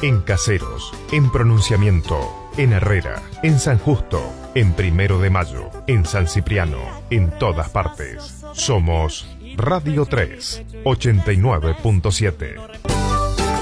en Caseros, en Pronunciamiento, en Herrera, en San Justo, en 1 de Mayo, en San Cipriano, en todas partes. Somos Radio 3, 89.7.